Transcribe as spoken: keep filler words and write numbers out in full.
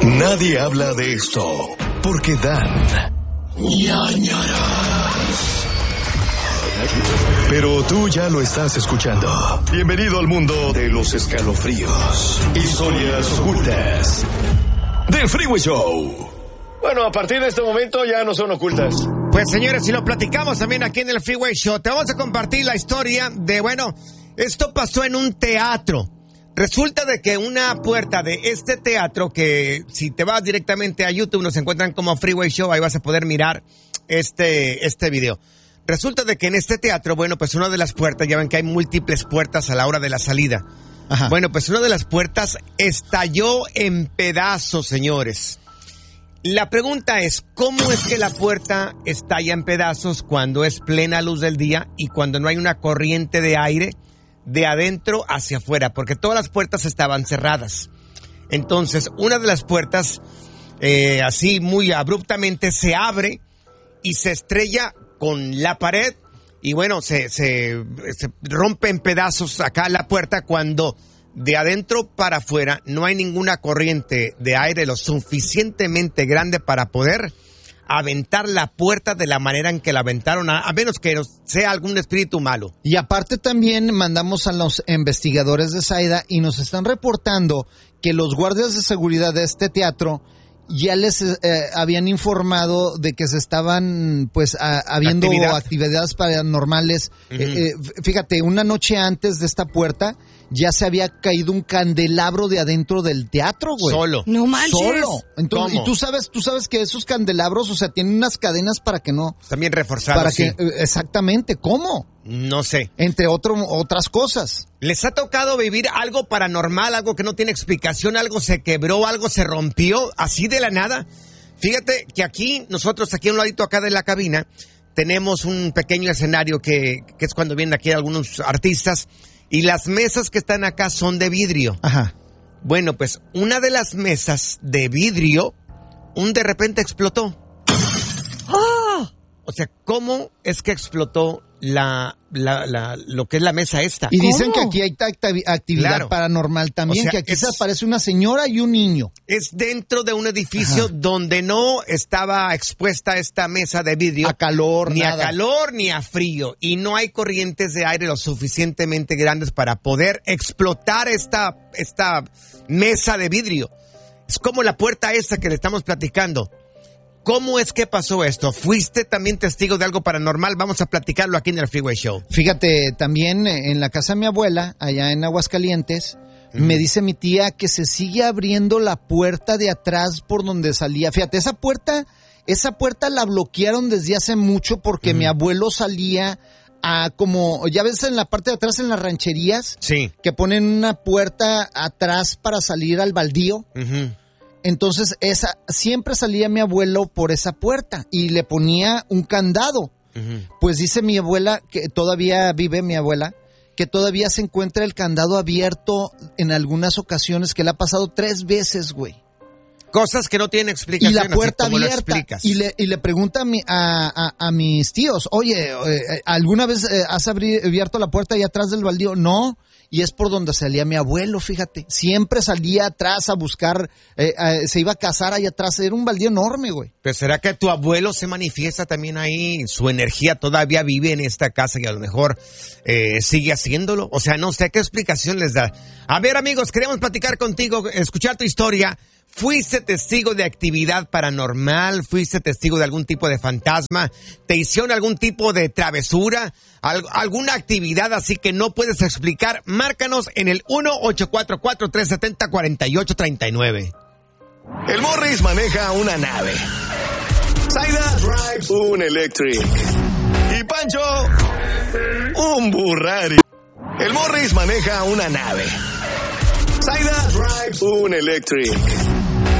Nadie habla de esto porque dan ñañaras. Pero tú ya lo estás escuchando. Bienvenido al mundo de los escalofríos. Historias ocultas del Freeway Show. Bueno, a partir de este momento ya no son ocultas. Pues señores, si lo platicamos también aquí en el Freeway Show, te vamos a compartir la historia de, bueno, esto pasó en un teatro. Resulta de que una puerta de este teatro, que si te vas directamente a YouTube nos encuentran como Freeway Show, ahí vas a poder mirar este, este video. Resulta de que en este teatro, bueno, pues una de las puertas, ya ven que hay múltiples puertas a la hora de la salida. Ajá. Bueno, pues una de las puertas estalló en pedazos, señores. La pregunta es, ¿cómo es que la puerta estalla en pedazos cuando es plena luz del día y cuando no hay una corriente de aire de adentro hacia afuera? Porque todas las puertas estaban cerradas. Entonces, una de las puertas, eh, así muy abruptamente, se abre y se estrella con la pared y bueno, se, se, se rompe en pedazos acá la puerta cuando de adentro para afuera no hay ninguna corriente de aire lo suficientemente grande para poder aventar la puerta de la manera en que la aventaron, a, a menos que sea algún espíritu malo. Y aparte también mandamos a los investigadores de Saida y nos están reportando que los guardias de seguridad de este teatro ya les eh, habían informado de que se estaban pues a, habiendo Actividad. actividades paranormales. Uh-huh. eh, eh, fíjate, una noche antes de esta puerta ya se había caído un candelabro de adentro del teatro, güey. Solo. No manches. Solo. Entonces, ¿cómo? Y tú sabes, tú sabes que esos candelabros, o sea, tienen unas cadenas para que no... También reforzados, para sí. que, exactamente, ¿cómo? No sé. Entre otro, otras cosas. ¿Les ha tocado vivir algo paranormal, algo que no tiene explicación, algo se quebró, algo se rompió, así de la nada? Fíjate que aquí, nosotros aquí a un ladito acá de la cabina, tenemos un pequeño escenario que, que es cuando vienen aquí algunos artistas, y las mesas que están acá son de vidrio. Ajá. Bueno, pues una de las mesas de vidrio, un de repente explotó. ¡Ah! O sea, ¿cómo es que explotó la, la, la, lo que es la mesa esta? Y dicen ¿Cómo? que aquí hay actividad claro. paranormal también, o sea, que aquí es, se aparece una señora y un niño. Es dentro de un edificio Ajá. donde no estaba expuesta esta mesa de vidrio. A calor, Ni nada. a calor ni a frío. Y no hay corrientes de aire lo suficientemente grandes para poder explotar esta, esta mesa de vidrio. Es como la puerta esta que le estamos platicando. ¿Cómo es que pasó esto? ¿Fuiste también testigo de algo paranormal? Vamos a platicarlo aquí en el Freeway Show. Fíjate, también en la casa de mi abuela, allá en Aguascalientes, uh-huh. me dice mi tía que se sigue abriendo la puerta de atrás por donde salía. Fíjate, esa puerta, esa puerta la bloquearon desde hace mucho porque uh-huh. mi abuelo salía a como, ya ves en la parte de atrás en las rancherías, sí. que ponen una puerta atrás para salir al baldío. Uh-huh. Entonces, esa siempre salía mi abuelo por esa puerta y le ponía un candado. Uh-huh. Pues dice mi abuela, que todavía vive mi abuela, que todavía se encuentra el candado abierto en algunas ocasiones, que le ha pasado tres veces, güey. Cosas que no tienen explicación. Y la puerta así abierta. Y le, y le pregunta a, mi, a, a, a mis tíos, oye, eh, ¿alguna vez eh, has abri- abierto la puerta ahí atrás del baldío? No. Y es por donde salía mi abuelo, fíjate. Siempre salía atrás a buscar, eh, eh, se iba a cazar ahí atrás. Era un baldío enorme, güey. Pero ¿será que tu abuelo se manifiesta también ahí? Su energía todavía vive en esta casa y a lo mejor eh, sigue haciéndolo. O sea, no sé qué explicación les da. A ver, amigos, queremos platicar contigo, escuchar tu historia. ¿Fuiste testigo de actividad paranormal? ¿Fuiste testigo de algún tipo de fantasma? ¿Te hicieron algún tipo de travesura? ¿Al- ¿Alguna actividad así que no puedes explicar? Márcanos en el uno ocho cuatro cuatro, tres siete cero, cuatro ocho tres nueve. El Morris maneja una nave. Saida drives un Electric. Y Pancho, un Burrari. El Morris maneja una nave. Saida drives un Electric.